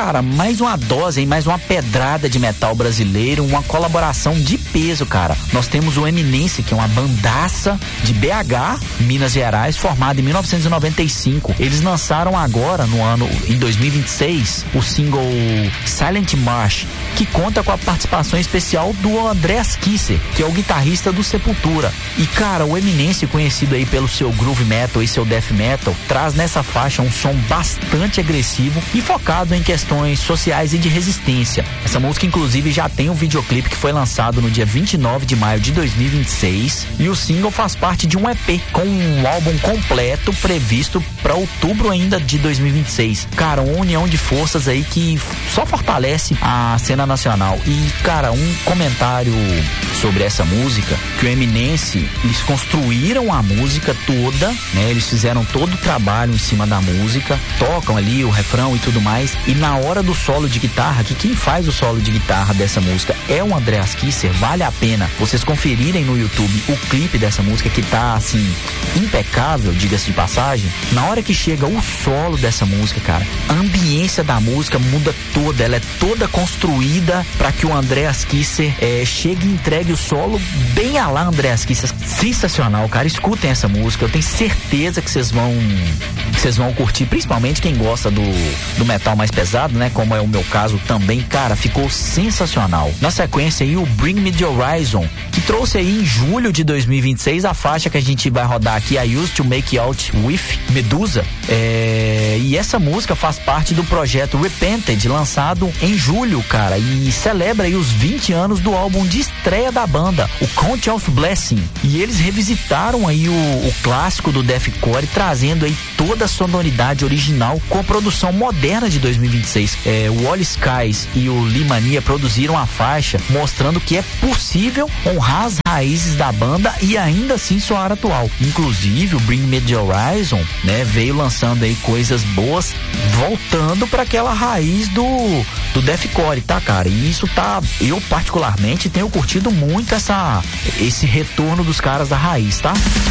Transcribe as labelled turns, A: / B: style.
A: cara, mais uma dose, hein? Mais uma pedrada de metal brasileiro, uma colaboração de peso, cara. Nós temos o Eminence, que é uma bandaça de BH, Minas Gerais, formada em 1995. Eles lançaram agora, em 2026, o single Silent March, que conta com a participação especial do Andreas Kisser, que é o guitarrista do Sepultura. E, cara, o Eminence, conhecido aí pelo seu groove metal e seu death metal, traz nessa faixa um som bastante agressivo e focado em questões sociais e de resistência. Essa música, inclusive, já tem um videoclipe que foi lançado no dia 29 de maio de 2026 e o single faz parte de um EP com um álbum completo previsto para outubro ainda de 2026. Cara, uma união de forças aí que só fortalece a cena nacional. E, cara, um comentário sobre essa música, que o Eminence, eles construíram a música toda, né? Eles fizeram todo o trabalho em cima da música, tocam ali o refrão e tudo mais, e na hora do solo de guitarra, que quem faz o solo de guitarra dessa música é o Andreas Kisser. Vale a pena vocês conferirem no YouTube o clipe dessa música, que tá, assim, impecável, diga-se de passagem. Na hora que chega o solo dessa música, cara, a ambiência da música muda toda, ela é toda construída para que o Andreas Kisser chegue e entregue o solo bem a lá Andreas Kisser. Sensacional, cara, escutem essa música, eu tenho certeza que vocês vão curtir, principalmente quem gosta do metal mais pesado, né, como é o meu caso também. Cara, ficou sensacional. Na sequência aí, o Bring Me The Horizon, que trouxe aí em julho de 2026 a faixa que a gente vai rodar aqui, I Used To Make Out With Medusa, e essa música faz parte do projeto Repented, lançado em julho, cara, e celebra aí os 20 anos do álbum de estreia da banda, o Count of Blessing, e eles revisitaram aí o clássico do deathcore, trazendo aí toda a sonoridade original com a produção moderna de 2026. O All Skies e o Limania produziram a faixa, mostrando que é possível honrar as raízes da banda e ainda assim soar atual. Inclusive, o Bring Me The Horizon, né, veio lançando aí coisas boas, voltando para aquela raiz do deathcore, tá, cara? E isso tá, eu particularmente tenho curtido muito esse retorno dos caras da raiz, tá?